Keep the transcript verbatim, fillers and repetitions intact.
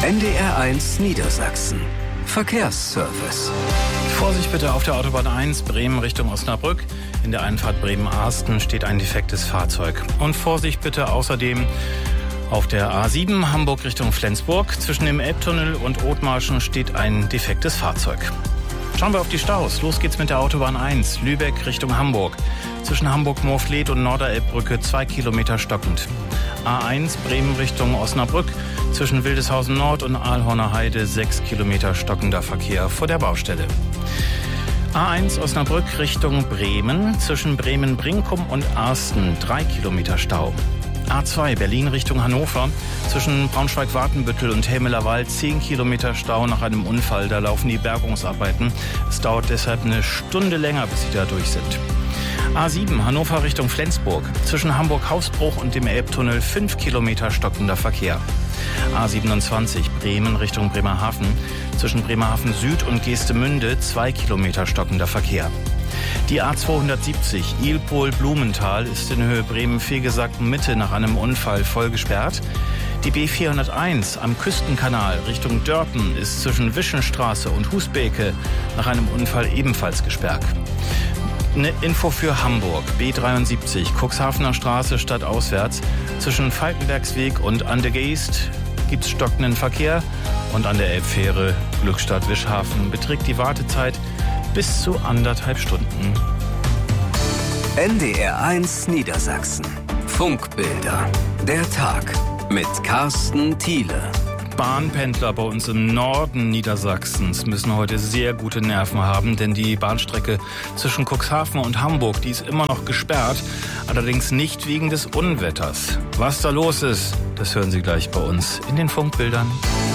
N D R eins Niedersachsen. Verkehrsservice. Vorsicht bitte auf der Autobahn eins, Bremen Richtung Osnabrück. In der Einfahrt Bremen-Arsten steht ein defektes Fahrzeug. Und Vorsicht bitte außerdem auf der A sieben Hamburg Richtung Flensburg. Zwischen dem Elbtunnel und Othmarschen steht ein defektes Fahrzeug. Schauen wir auf die Staus. Los geht's mit der Autobahn eins, Lübeck Richtung Hamburg. Zwischen Hamburg-Moorfleet und Norderelbbrücke zwei Kilometer stockend. A eins Bremen Richtung Osnabrück. Zwischen Wildeshausen Nord und Aalhorner Heide sechs Kilometer stockender Verkehr vor der Baustelle. A eins Osnabrück Richtung Bremen. Zwischen Bremen-Brinkum und Arsten drei Kilometer Stau. A zwei Berlin Richtung Hannover. Zwischen Braunschweig-Wartenbüttel und Helmelerwald zehn Kilometer Stau nach einem Unfall. Da laufen die Bergungsarbeiten. Es dauert deshalb eine Stunde länger, bis sie da durch sind. A sieben Hannover Richtung Flensburg. Zwischen Hamburg-Hausbruch und dem Elbtunnel fünf Kilometer stockender Verkehr. A siebenundzwanzig Bremen Richtung Bremerhaven. Zwischen Bremerhaven Süd und Geestemünde zwei Kilometer stockender Verkehr. Die A zweihundertsiebzig Ilpol-Blumenthal ist in Höhe Bremen-Fegesack-Mitte nach einem Unfall voll gesperrt. Die B vierhunderteins am Küstenkanal Richtung Dörpen ist zwischen Wischenstraße und Husbeke nach einem Unfall ebenfalls gesperrt. Eine Info für Hamburg. B dreiundsiebzig Cuxhavener Straße stadtauswärts. Zwischen Falkenbergsweg und an der Geest gibt es stockenden Verkehr. Und an der Elbfähre Glückstadt-Wischhafen beträgt die Wartezeit bis zu anderthalb Stunden. N D R eins Niedersachsen. Funkbilder. Der Tag mit Carsten Thiele. Bahnpendler bei uns im Norden Niedersachsens müssen heute sehr gute Nerven haben, denn die Bahnstrecke zwischen Cuxhaven und Hamburg, die ist immer noch gesperrt, allerdings nicht wegen des Unwetters. Was da los ist, das hören Sie gleich bei uns in den Funkbildern.